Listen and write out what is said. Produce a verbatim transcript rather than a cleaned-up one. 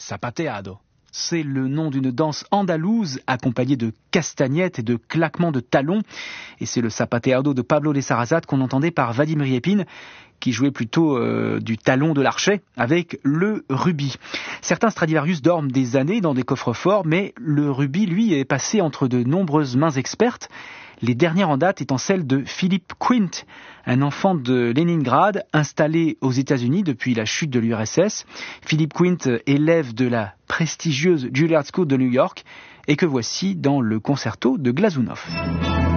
Zapateado. C'est le nom d'une danse andalouse accompagnée de castagnettes et de claquements de talons. Et c'est le Zapateado de Pablo de Sarasate qu'on entendait par Vadim Riepin, qui jouait plutôt euh, du talon de l'archet avec le rubis. Certains Stradivarius dorment des années dans des coffres-forts, mais le rubis, lui, est passé entre de nombreuses mains expertes. Les dernières en date étant celles de Philip Quint, un enfant de Leningrad installé aux États-Unis depuis la chute de l'U R S S. Philip Quint, élève de la prestigieuse Juilliard School de New York, et que voici dans le concerto de Glazunov.